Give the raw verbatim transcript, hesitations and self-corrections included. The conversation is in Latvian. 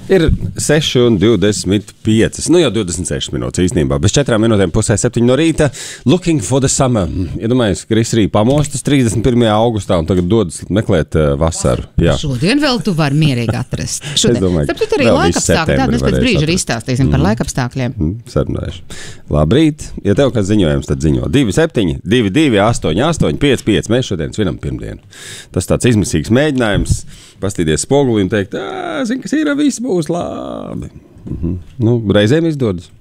Ir seši un divdesmit pieci, nu jau divdesmit sešas minūtes īstenībā, bez četrām minūtēm pusē septiņi no rīta. Looking for the summer. Iedomājies, ka Kris Rī pamostas trīsdesmit pirmajā augustā un tagad dodas meklēt uh, vasaru. Jā. Šodien vēl tu vari mierīgi atrast. Šodien. Es domāju, Tāpēc arī laikapstākļi, tad mēs pēc brīža arī izstāstīsim mm. par laikapstākļiem. Mm, sarunājuši. Labrīt, ja tev kāds ziņojums, tad ziņo divi septiņi, divi divi, astoņi astoņi, pieci pieci. Mēs šodien svinam pirmdienu. Tas tāds izmisīgs mēģinājums pastīties spogulī un teikt, zini, kas ir, viss būs labi. Mhm. Nu, reizēm izdodas.